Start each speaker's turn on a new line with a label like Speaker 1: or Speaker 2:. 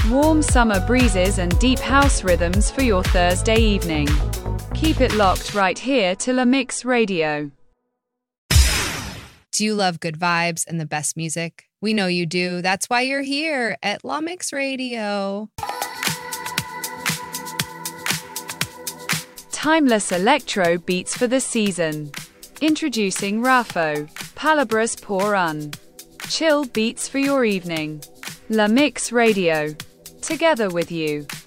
Speaker 1: Warm summer breezes and deep house rhythms for your Thursday evening. Keep it locked right here to La Mix Radio.
Speaker 2: Do you love good vibes and the best music? We know you do. That's why you're here at La Mix Radio.
Speaker 1: Timeless electro beats for the season. Introducing Rafo, Palabras por un. Chill beats for your evening. La Mix Radio. Together with you.